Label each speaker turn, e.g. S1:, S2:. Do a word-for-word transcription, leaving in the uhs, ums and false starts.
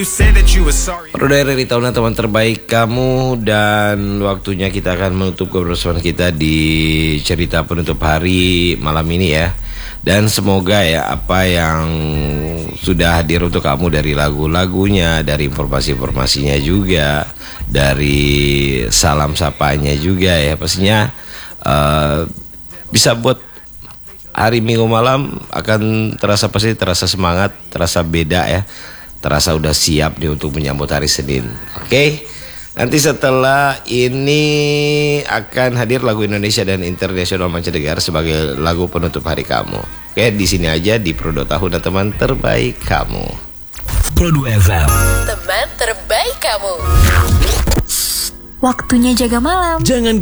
S1: Perlu dari tahunan teman terbaik kamu. Dan waktunya kita akan menutup kebersamaan kita di cerita penutup hari malam ini ya. Dan semoga ya apa yang sudah hadir untuk kamu dari lagu-lagunya, dari informasi-informasinya juga, dari salam sapanya juga ya, pastinya uh, bisa buat hari Minggu malam akan terasa pasti terasa semangat, terasa beda ya. Terasa udah siap nih untuk menyambut hari Senin. Oke. Okay? Nanti setelah ini akan hadir lagu Indonesia dan internasional mancanegara sebagai lagu penutup hari kamu. Oke, okay? Di sini aja di Prodo Tahu dan teman terbaik kamu.
S2: Prodo F M.
S3: Teman terbaik kamu. Waktunya jaga malam.
S2: Jangan